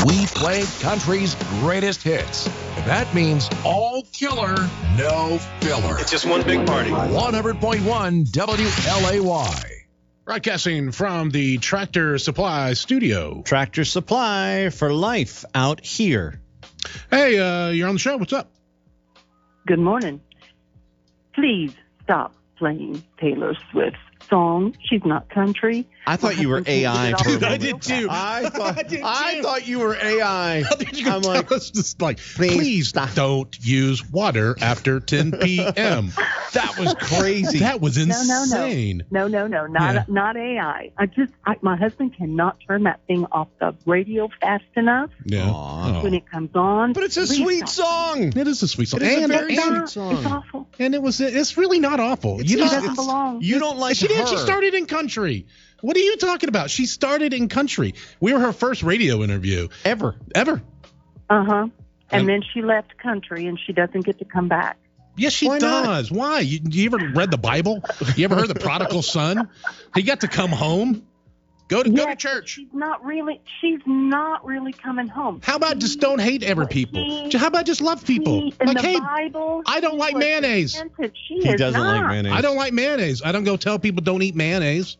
We play country's greatest hits. That means all killer, no filler. It's just one big party. 100.1 WLAY. Broadcasting from the Tractor Supply studio. Tractor Supply for life out here. Hey, you're on the show. What's up? Good morning. Please stop playing Taylor Swift's song. She's not country. I thought you were AI for a moment. I did too. I thought you were AI. I'm like, just like, please don't use water after 10 p.m. That was crazy. That was insane. No. Not AI. My husband cannot turn that thing off the radio fast enough. Yeah. When it comes on. But it's a sweet song. It is a sweet song. It is a And very sweet song. It's awful. And it's really not awful. She doesn't belong. You don't like She her. did. She started in country. What are you talking about? She started in country. We were her first radio interview. Ever. Uh-huh. And then she left country, and she doesn't get to come back. Yes, she does. Why? You ever read the Bible? You ever heard the prodigal son? He got to come home. Go to church. She's not really coming home. How about just don't hate ever people? How about just love people? In Like, the hey, Bible, I don't like mayonnaise. He doesn't like mayonnaise. I don't like mayonnaise. I don't go tell people don't eat mayonnaise.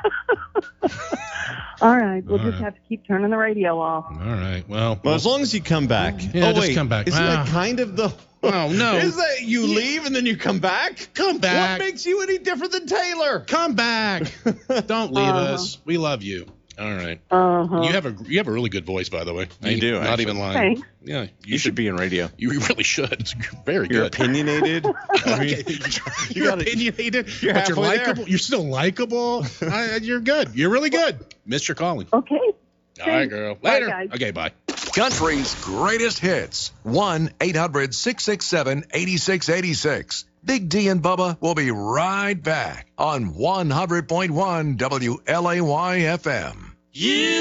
All right. We'll just have to keep turning the radio off. All right. Well, as long as you come back. Yeah, just come back. Isn't that kind of the... Oh, no. Is that you leave and then you come back? Come back. What makes you any different than Taylor? Come back. Don't leave us. We love you. All right. Uh-huh. You have a really good voice, by the way. You do, Not actually. even lying. Thanks. Yeah. You should be in radio. You really should. It's very You're good. opinionated. You're opinionated, but you're halfway there. likable. You're still likable. You're good. You're really good. Missed your calling. Okay. All right, girl. Bye, Later. guys. Okay, bye. Country's greatest hits. 1-800-667-8686. Big D and Bubba will be right back on 100.1 WLAY FM.